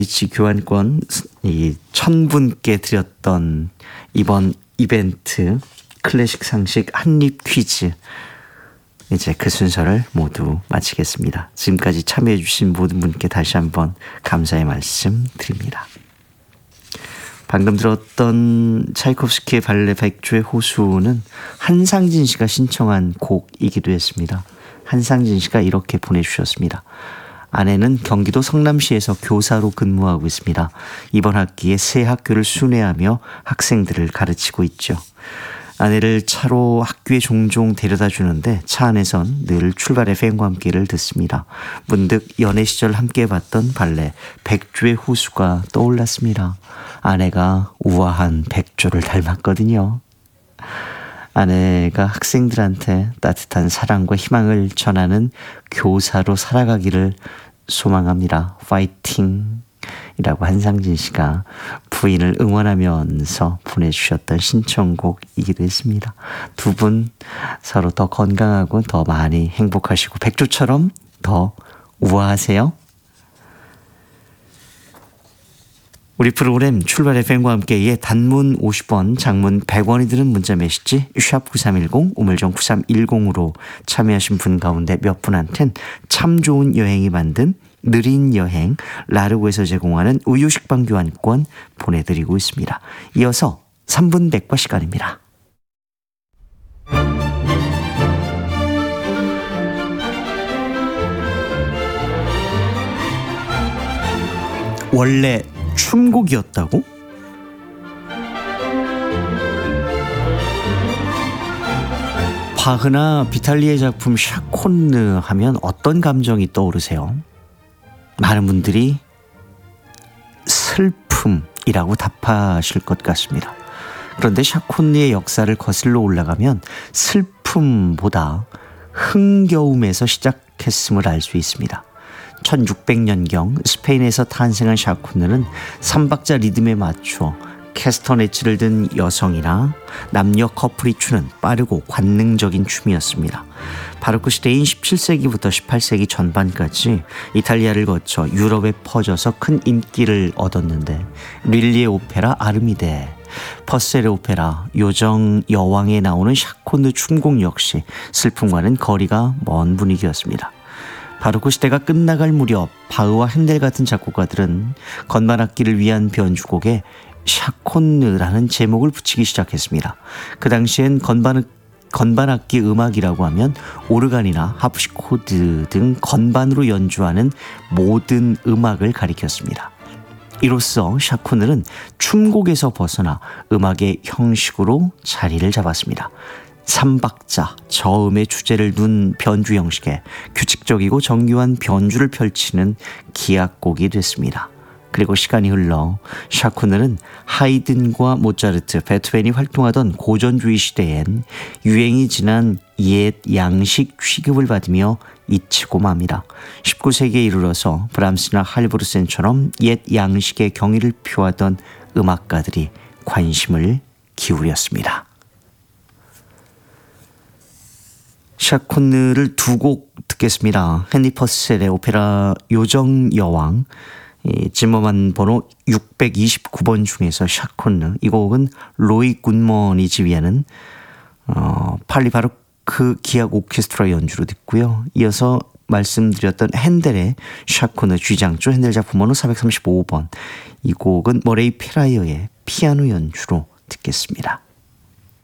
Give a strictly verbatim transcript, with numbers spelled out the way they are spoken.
리치 교환권 이 천 분께 드렸던 이번 이벤트 클래식 상식 한입 퀴즈, 이제 그 순서를 모두 마치겠습니다. 지금까지 참여해 주신 모든 분께 다시 한번 감사의 말씀 드립니다. 방금 들었던 차이콥스키의 발레 백조의 호수는 한상진 씨가 신청한 곡이기도 했습니다. 한상진 씨가 이렇게 보내주셨습니다. 아내는 경기도 성남시에서 교사로 근무하고 있습니다. 이번 학기에 새 학교를 순회하며 학생들을 가르치고 있죠. 아내를 차로 학교에 종종 데려다 주는데 차 안에선 늘 출발 에프엠과 함께를 듣습니다. 문득 연애 시절 함께 봤던 발레 백조의 호수가 떠올랐습니다. 아내가 우아한 백조를 닮았거든요. 아내가 학생들한테 따뜻한 사랑과 희망을 전하는 교사로 살아가기를 소망합니다. 파이팅! 이라고 한상진 씨가 부인을 응원하면서 보내주셨던 신청곡이기도 했습니다. 두 분 서로 더 건강하고 더 많이 행복하시고 백조처럼 더 우아하세요. 우리 프로그램 출발 에프엠과 함께의 단문 오십 원, 장문 백 원이 드는 문자 메시지 샵 구삼일공, 우물정 구삼일공으로 참여하신 분 가운데 몇 분한텐 참 좋은 여행이 만든 느린 여행 라르고에서 제공하는 우유 식빵 교환권 보내드리고 있습니다. 이어서 삼 분 백과 시간입니다. 원래 춤곡이었다고? 바흐나 비탈리의 작품 샤콘느 하면 어떤 감정이 떠오르세요? 많은 분들이 슬픔이라고 답하실 것 같습니다. 그런데 샤콘느의 역사를 거슬러 올라가면 슬픔보다 흥겨움에서 시작했음을 알 수 있습니다. 천육백 년경 스페인에서 탄생한 샤콘느는 삼박자 리듬에 맞춰 캐스터네츠를 든 여성이나 남녀 커플이 추는 빠르고 관능적인 춤이었습니다. 바로크 시대인 십칠 세기부터 십팔 세기 전반까지 이탈리아를 거쳐 유럽에 퍼져서 큰 인기를 얻었는데 릴리의 오페라 아르미데, 퍼셀의 오페라 요정 여왕에 나오는 샤콘느 춤곡 역시 슬픔과는 거리가 먼 분위기였습니다. 바로크 시대가 끝나갈 무렵 바흐와 핸델 같은 작곡가들은 건반악기를 위한 변주곡에 샤콘느라는 제목을 붙이기 시작했습니다. 그 당시엔 건반, 건반악기 음악이라고 하면 오르간이나 하프시코드 등 건반으로 연주하는 모든 음악을 가리켰습니다. 이로써 샤콘느는 춤곡에서 벗어나 음악의 형식으로 자리를 잡았습니다. 삼박자, 저음의 주제를 둔 변주 형식에 규칙적이고 정교한 변주를 펼치는 기악곡이 됐습니다. 그리고 시간이 흘러 샤콘느는 하이든과 모차르트, 베토벤이 활동하던 고전주의 시대엔 유행이 지난 옛 양식 취급을 받으며 잊히고 맙니다. 십구 세기에 이르러서 브람스나 할부르센처럼 옛 양식의 경의를 표하던 음악가들이 관심을 기울였습니다. 샤콘느를 두 곡 듣겠습니다. 헨리 퍼셀의 오페라 요정 여왕, 이 지머만 번호 육백이십구 번 중에서 샤콘느, 이 곡은 로이 굿먼이 지휘하는 어, 팔리 바로크 기악 오케스트라 연주로 듣고요. 이어서 말씀드렸던 핸델의 샤콘느 G장조, 핸델 작품 번호 사백삼십오 번, 이 곡은 머레이 페라이어의 피아노 연주로 듣겠습니다.